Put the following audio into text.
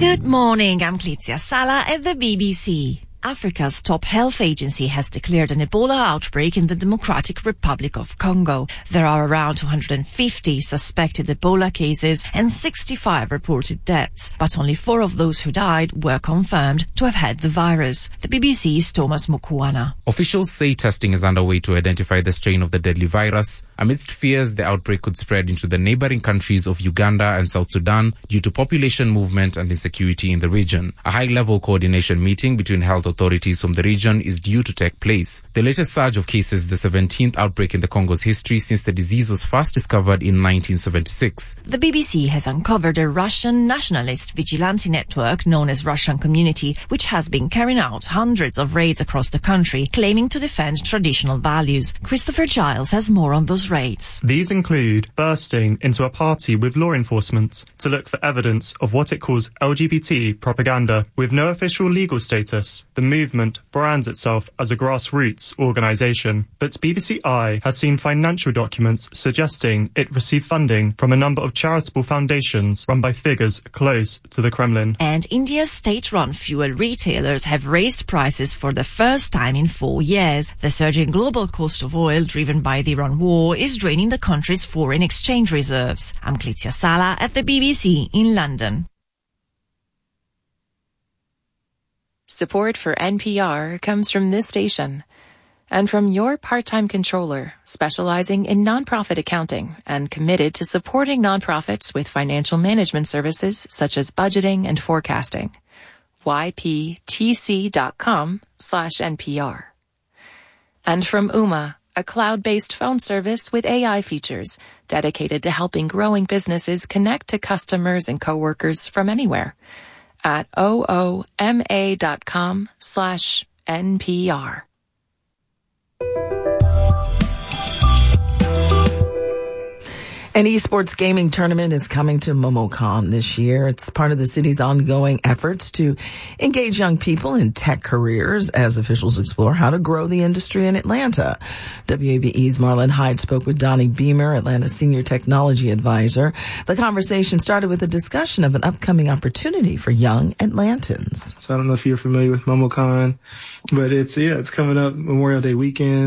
Good morning, I'm Clizia Sala at the BBC. Africa's top health agency has declared an Ebola outbreak in the Democratic Republic of Congo. There are around 250 suspected Ebola cases and 65 reported deaths, but only 4 of those who died were confirmed to have had the virus. The BBC's Thomas Mukwana. Officials say testing is underway to identify the strain of the deadly virus, amidst fears the outbreak could spread into the neighboring countries of Uganda and South Sudan due to population movement and insecurity in the region. A high-level coordination meeting between health authorities from the region is due to take place. The latest surge of cases is the 17th outbreak in the Congo's history since the disease was first discovered in 1976. The BBC has uncovered a Russian nationalist vigilante network known as Russian Community, which has been carrying out hundreds of raids across the country, claiming to defend traditional values. Christopher Giles has more on those raids. These include bursting into a party with law enforcement to look for evidence of what it calls LGBT propaganda. With no official legal status, the movement brands itself as a grassroots organisation. But BBC Eye has seen financial documents suggesting it received funding from a number of charitable foundations run by figures close to the Kremlin. And India's state-run fuel retailers have raised prices for the first time in 4 years. The surging global cost of oil driven by the Iran war is draining the country's foreign exchange reserves. I'm Clizia Sala at the BBC in London. Support for NPR comes from this station and from your part-time controller, specializing in nonprofit accounting and committed to supporting nonprofits with financial management services such as budgeting and forecasting. yptc.com/NPR. And from Ooma, a cloud-based phone service with AI features dedicated to helping growing businesses connect to customers and coworkers from anywhere at ooma.com/NPR. An esports gaming tournament is coming to MomoCon this year. It's part of the city's ongoing efforts to engage young people in tech careers as officials explore how to grow the industry in Atlanta. WABE's Marlon Hyde spoke with Donnie Beamer, Atlanta's senior technology advisor. The conversation started with a discussion of an upcoming opportunity for young Atlantans. So I don't know if you're familiar with MomoCon, but it's coming up Memorial Day weekend.